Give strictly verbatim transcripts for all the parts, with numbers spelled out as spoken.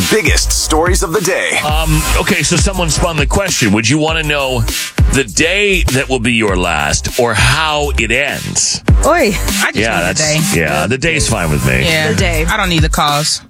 biggest stories of the day. Um, okay, so someone spun the question. Would you want to know the day that will be your last or how it ends? Oi. I just Yeah, want the day. that's yeah, the day's fine with me. Yeah. The day. I don't need the cause.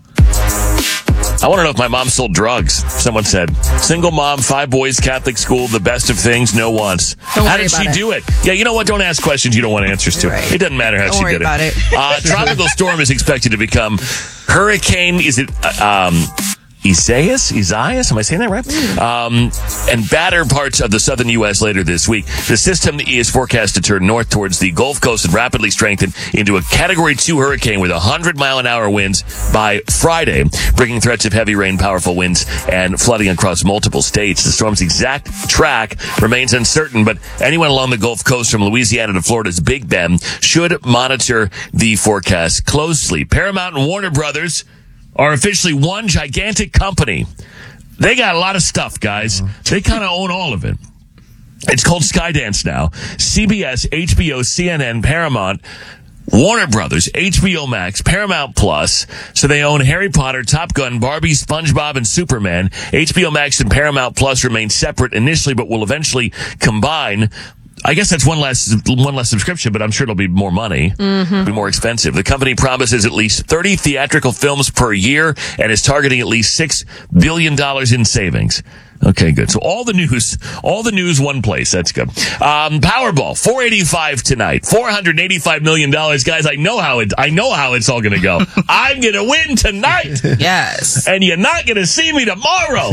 I want to know if my mom sold drugs. Someone said, single mom, five boys, Catholic school, the best of things, no wants. Don't How worry did she about it. do it? Yeah, you know what? Don't ask questions you don't want answers to. Right. It doesn't matter how Don't she worry did about it. it. Uh, tropical storm is expected to become Hurricane, is it, uh, um, Isaias? Isaias? Am I saying that right? Um, and batter parts of the southern U S later this week. The system is forecast to turn north towards the Gulf Coast and rapidly strengthen into a Category two hurricane with one hundred mile an hour winds by Friday, bringing threats of heavy rain, powerful winds, and flooding across multiple states. The storm's exact track remains uncertain, but anyone along the Gulf Coast from Louisiana to Florida's Big Bend should monitor the forecast closely. Paramount and Warner Brothers are officially one gigantic company. They got a lot of stuff, guys. They kind of own all of it. It's called Skydance now. C B S, H B O, C N N, Paramount, Warner Brothers, H B O Max, Paramount Plus. So they own Harry Potter, Top Gun, Barbie, SpongeBob, and Superman. H B O Max and Paramount Plus remain separate initially, but will eventually combine. I guess that's one less one less subscription, but I'm sure it'll be more money, mm-hmm. be more expensive. The company promises at least thirty theatrical films per year and is targeting at least six billion dollars in savings. Okay, good. So all the news, all the news, one place. That's good. Um, Powerball, four eighty-five tonight, four hundred eighty-five million dollars. Guys, I know how it, I know how it's all going to go. I'm going to win tonight. Yes. And you're not going to see me tomorrow.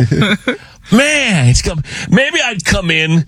Man, it's come, maybe I'd come in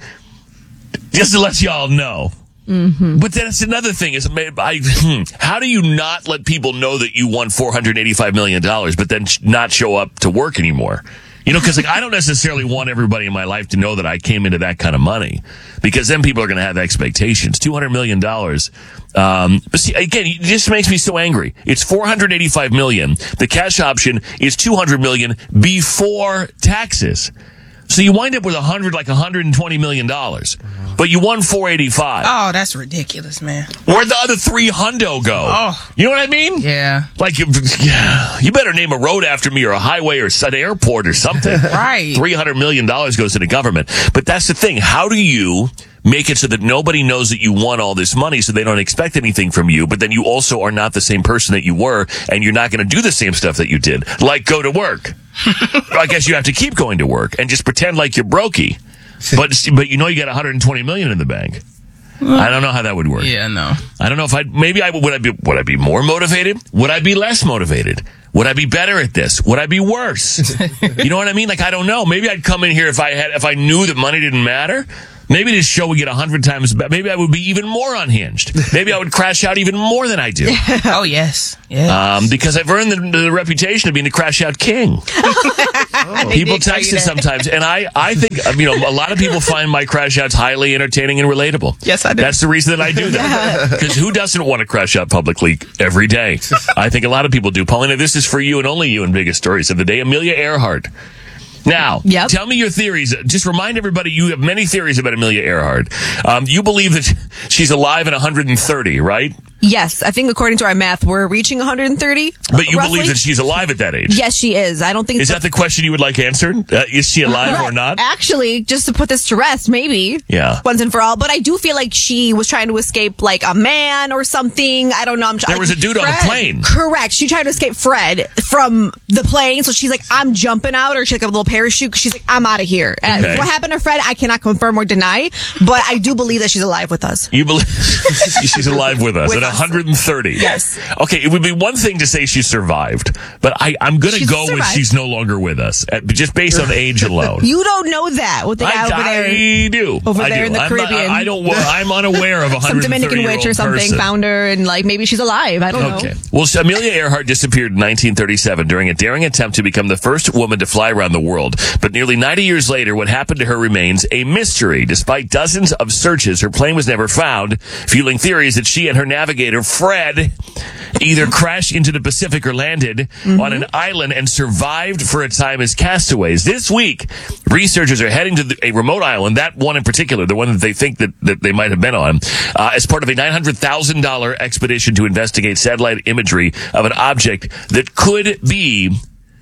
just to let y'all know. Mm-hmm. But that's another thing is, I, how do you not let people know that you won four hundred eighty-five million dollars, but then not show up to work anymore? You know, because like, I don't necessarily want everybody in my life to know that I came into that kind of money, because then people are going to have expectations. two hundred million dollars. Um, but see, again, it just makes me so angry. It's four hundred eighty-five million dollars. The cash option is two hundred million dollars before taxes. So you wind up with a hundred, like one hundred twenty million dollars, but you won four eighty-five. Oh, that's ridiculous, man. Where'd the other three hundo go? Oh. You know what I mean? Yeah. Like, you, yeah, you better name a road after me or a highway or an airport or something. Right. three hundred million dollars goes to the government. But that's the thing. How do you make it so that nobody knows that you won all this money, so they don't expect anything from you, but then you also are not the same person that you were, and you're not going to do the same stuff that you did, like go to work. I guess you have to keep going to work and just pretend like you're brokey, but but you know you got one hundred twenty million in the bank. I don't know how that would work. Yeah, no. I don't know if I maybe I would I be would I be more motivated? Would I be less motivated? Would I be better at this? Would I be worse? You know what I mean? Like, I don't know. Maybe I'd come in here if I had if I knew that money didn't matter. Maybe this show would get a hundred times better. Maybe I would be even more unhinged. Maybe I would crash out even more than I do. Oh, yes. Yes. Um, because I've earned the, the reputation of being the crash out king. Oh. People text us sometimes, and I, I think, you know, a lot of people find my crash outs highly entertaining and relatable. Yes, I do. That's the reason that I do that. Because who doesn't want to crash out publicly every day? I think a lot of people do. Paulina, this is for you and only you in Biggest Stories of the Day. Amelia Earhart. Now, Yep. tell me your theories. Just remind everybody you have many theories about Amelia Earhart. Um, you believe that she's alive at one hundred thirty, right? Yes, I think according to our math, we're reaching one hundred thirty. But you roughly. believe that she's alive at that age? Yes, she is. I don't think Is that the question you would like answered? Uh, is she alive or not? Actually, just to put this to rest, maybe. Yeah. Once and for all. But I do feel like she was trying to escape like a man or something. I don't know. I'm There was a dude on the plane. Correct. She tried to escape Fred from the plane. So she's like, I'm jumping out, or she like a little parachute. She's like, I'm out of here. And Okay. what happened to Fred, I cannot confirm or deny. But I do believe that she's alive with us. You believe she's alive with us With at us. one hundred thirty? Yes. Okay, it would be one thing to say she survived, but I, I'm going to She's go with survived. she's no longer with us, uh, just based on age alone. You don't know that with the guy over there. I do. Over I there do. in the I'm not- Caribbean. I don't. I'm unaware of a Some Dominican witch or something person. found her, and like maybe she's alive. I don't know. Okay. Well, Amelia Earhart disappeared in nineteen thirty-seven during a daring attempt to become the first woman to fly around the world. But nearly ninety years later, what happened to her remains a mystery. Despite dozens of searches, her plane was never found, fueling theories that she and her navigator, Fred, either crashed into the Pacific or landed mm-hmm. on an island and survived for a time as castaways. This week, researchers are heading to the, a remote island, that one in particular, the one that they think that, that they might have been on, uh, as part of a nine hundred thousand dollars expedition to investigate satellite imagery of an object that could be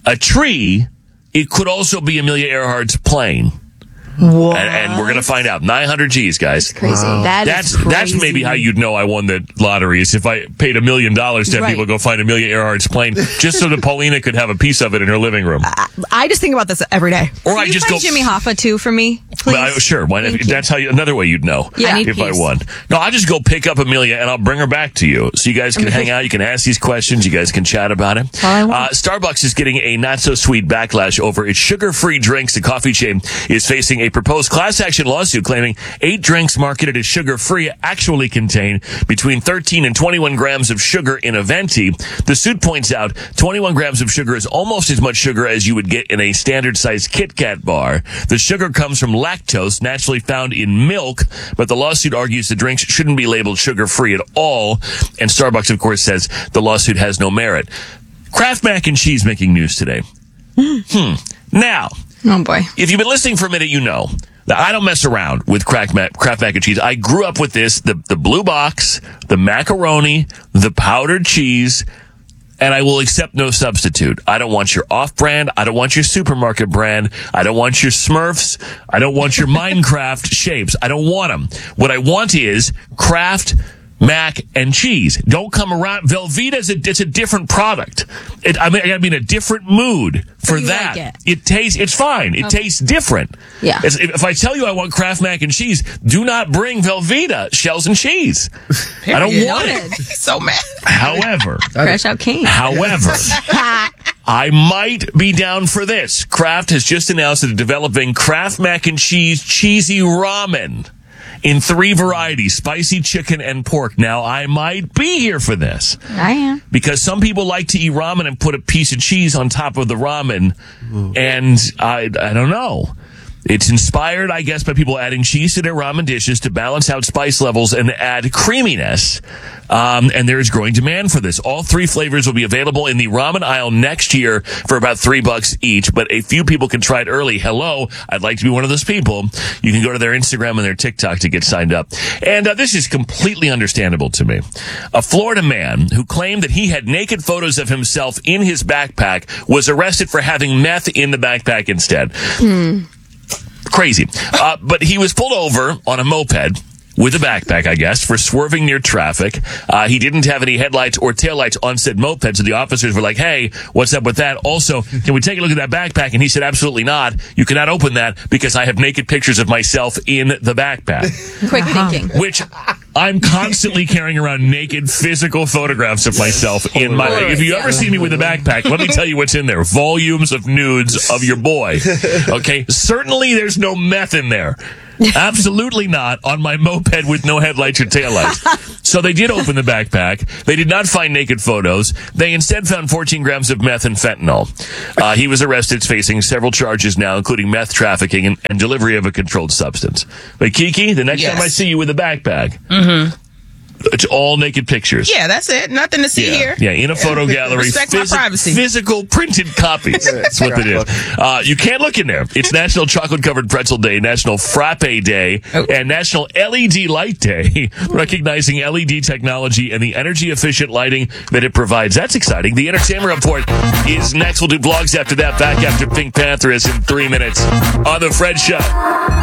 a tree, it could also be Amelia Earhart's plane. And, and we're going to find out. nine hundred G's, guys. Crazy. That That's is crazy. that's maybe how you'd know I won the lottery is if I paid a million dollars to have Right. people go find Amelia Earhart's plane just so that Paulina could have a piece of it in her living room. I just think about this every day. Or I Can you just find go. Jimmy Hoffa too for me, please? Well, I- sure. Why not? Thank you. That's how you, another way you'd know Yeah. I need if I peace. won. No, I'll just go pick up Amelia and I'll bring her back to you. So you guys can hang out. You can ask these questions. You guys can chat about it. all I want. Uh, Starbucks is getting a not so sweet backlash over its sugar-free drinks. The coffee chain is facing a proposed class action lawsuit claiming eight drinks marketed as sugar-free actually contain between thirteen and twenty-one grams of sugar in a venti. The suit points out twenty-one grams of sugar is almost as much sugar as you would get in a standard-sized Kit Kat bar. The sugar comes from lactose, naturally found in milk, but the lawsuit argues the drinks shouldn't be labeled sugar-free at all. And Starbucks, of course, says the lawsuit has no merit. Kraft Mac and Cheese making news today. Hmm. Now, Oh boy. if you've been listening for a minute, you know that I don't mess around with Kraft Mac, Kraft Mac and Cheese. I grew up with this, the, the blue box, the macaroni, the powdered cheese, and I will accept no substitute. I don't want your off-brand. I don't want your supermarket brand. I don't want your Smurfs. I don't want your Minecraft shapes. I don't want them. What I want is Kraft Mac and Cheese. Don't come around. Velveeta is a, it's a different product. It, I mean, I gotta be in a different mood for you that. like it tastes, it's fine. It tastes different. Yeah. It's- if, if I tell you I want Kraft Mac and Cheese, do not bring Velveeta shells and cheese. I don't Period. want it. So mad. However, Crash out king. however, I might be down for this. Kraft has just announced that they're developing Kraft Mac and Cheese cheesy ramen in three varieties, spicy chicken and pork. Now, I might be here for this I am. because some people like to eat ramen and put a piece of cheese on top of the ramen. And I, I don't know. It's inspired, I guess, by people adding cheese to their ramen dishes to balance out spice levels and add creaminess. Um, and there is growing demand for this. All three flavors will be available in the ramen aisle next year for about three bucks each, but a few people can try it early. Hello, I'd like to be one of those people. You can go to their Instagram and their TikTok to get signed up. And uh, this is completely understandable to me. A Florida man who claimed that he had naked photos of himself in his backpack was arrested for having meth in the backpack instead. Crazy. Uh, but he was pulled over on a moped with a backpack, I guess, for swerving near traffic. Uh, he didn't have any headlights or taillights on said moped, so the officers were like, hey, what's up with that? Also, can we take a look at that backpack? And he said, absolutely not. You cannot open that because I have naked pictures of myself in the backpack. Quick thinking. Which I'm constantly carrying around naked physical photographs of myself in my, if you ever see me with a backpack, let me tell you what's in there. Volumes of nudes of your boy. Okay. Certainly there's no meth in there. Absolutely not on my moped with no headlights or taillights. So they did open the backpack. They did not find naked photos. They instead found fourteen grams of meth and fentanyl. Uh, he was arrested, facing several charges now, including meth trafficking and, and delivery of a controlled substance. But Kiki, the next Yes. time I see you with a backpack, mm-hmm. it's all naked pictures. Yeah, that's it. Nothing to see Yeah, here. yeah, in a photo gallery. Respect my privacy. Physical printed copies. That's what it is. Uh, you can't look in there. It's National Chocolate Covered Pretzel Day, National Frappe Day, Oh. and National L E D Light Day, recognizing L E D technology and the energy efficient lighting that it provides. That's exciting. The Entertainment Report is next. We'll do vlogs after that. Back after Pink Panther is in three minutes on The Fred Show.